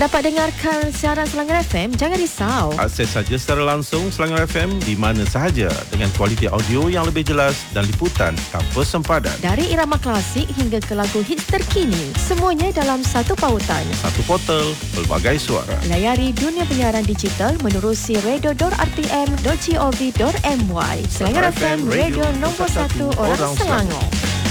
Dapat dengarkan siaran Selangor FM, jangan risau. Akses saja secara langsung Selangor FM di mana sahaja dengan kualiti audio yang lebih jelas dan liputan tanpa sempadan. Dari irama klasik hingga ke lagu hits terkini, semuanya dalam satu pautan. Satu portal, pelbagai suara. Layari dunia penyiaran digital menerusi radio.rtm.gov.my. Selangor FM, radio nombor 1 orang Selangor.